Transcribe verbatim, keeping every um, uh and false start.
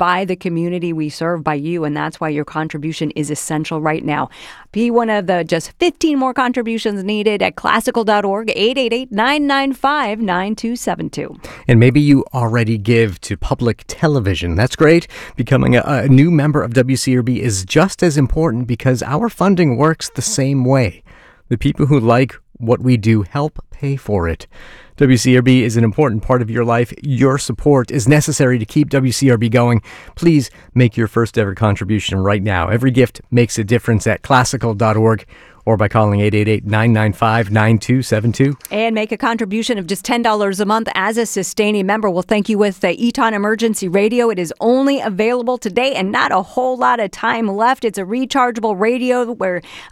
by the community we serve, by you, and that's why your contribution is essential right now. Be one of the just fifteen more contributions needed at classical dot org, eight eight eight, nine nine five, nine two seven two. And maybe you already give to public television. That's great. Becoming a, a new member of W C R B is just as important because our funding works the same way. The people who like what we do help pay for it. W C R B is an important part of your life. Your support is necessary to keep W C R B going. Please make your first ever contribution right now. Every gift makes a difference at classical dot org or by calling eight eight eight, nine nine five, nine two seven two. And make a contribution of just ten dollars a month as a sustaining member. We'll thank you with the Eton Emergency Radio. It is only available today and not a whole lot of time left. It's a rechargeable radio where